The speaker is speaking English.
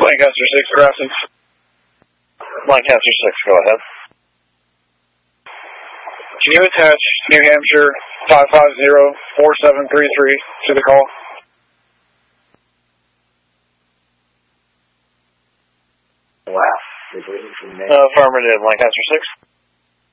Lancaster 6 harassing. Lancaster 6, go ahead. Can you attach New Hampshire 550-4733 to the call? Wow. Affirmative, Lancaster 6.